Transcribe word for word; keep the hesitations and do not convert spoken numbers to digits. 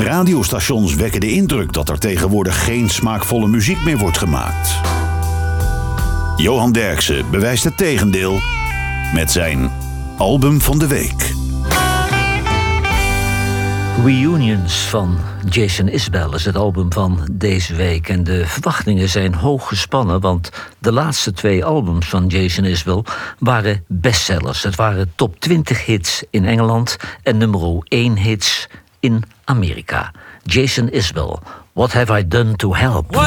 Radiostations wekken de indruk dat er tegenwoordig geen smaakvolle muziek meer wordt gemaakt. Johan Derksen bewijst het tegendeel met zijn album van de week. Reunions van Jason Isbell is het album van deze week. En de verwachtingen zijn hoog gespannen, want de laatste twee albums van Jason Isbell waren bestsellers. Het waren top twintig hits in Engeland en nummer één hits in Amerika. Jason Isbell, What Have I Done to Help?